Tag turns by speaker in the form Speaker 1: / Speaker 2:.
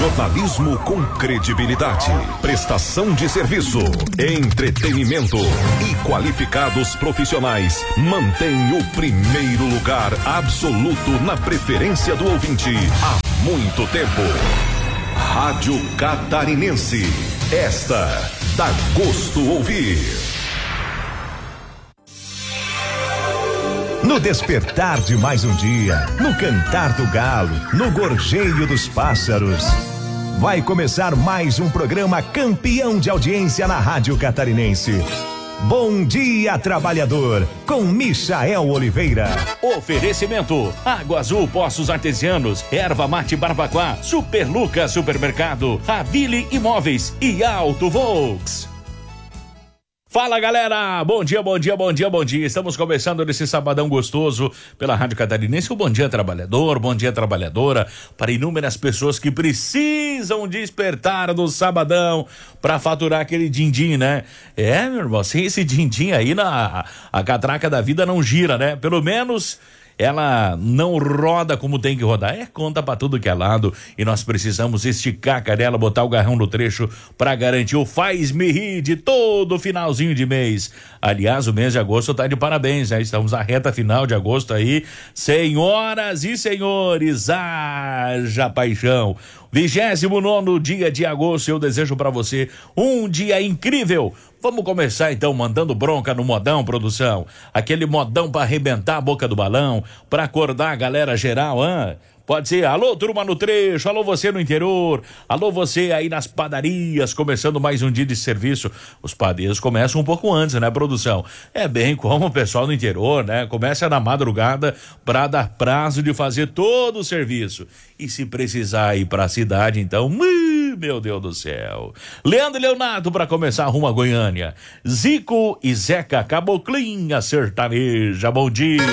Speaker 1: Jornalismo com credibilidade, prestação de serviço, entretenimento e qualificados profissionais mantém o primeiro lugar absoluto na preferência do ouvinte há muito tempo. Rádio Catarinense, esta dá gosto ouvir.
Speaker 2: No despertar de mais um dia, no cantar do galo, no gorjeio dos pássaros, vai começar mais um programa campeão de audiência na Rádio Catarinense. Bom Dia Trabalhador, com Michael Oliveira.
Speaker 3: Oferecimento: Água Azul Poços Artesianos, Erva Mate Barbacoa, Super Lucas Supermercado, Avile Imóveis e Auto Volks. Fala, galera, bom dia, bom dia, bom dia, bom dia. Estamos começando nesse sabadão gostoso pela Rádio Catarinense, o Bom Dia Trabalhador, Bom Dia Trabalhadora, para inúmeras pessoas que precisam despertar no sabadão para faturar aquele din-din, né? É, meu irmão, sem esse din-din aí, a catraca da vida não gira, né? Pelo menos ela não roda como tem que rodar. É conta pra tudo que é lado e nós precisamos esticar a canela, botar o garrão no trecho pra garantir o faz-me rir de todo finalzinho de mês. Aliás, o mês de agosto tá de parabéns, né? Estamos na reta final de agosto aí. Senhoras e senhores, haja paixão. 29º dia de agosto, eu desejo pra você um dia incrível. Vamos começar então mandando bronca no modão, produção. Aquele modão pra arrebentar a boca do balão, pra acordar a galera geral, hein? Pode ser, alô turma no trecho, alô você no interior, alô você aí nas padarias, começando mais um dia de serviço. Os padeiros começam um pouco antes, né, produção? É bem como o pessoal no interior, né? Começa na madrugada pra dar prazo de fazer todo o serviço. E se precisar ir pra cidade, então, meu Deus do céu. Leandro e Leonardo pra começar rumo a Goiânia. Zico e Zeca Caboclinha Sertaneja, bom dia.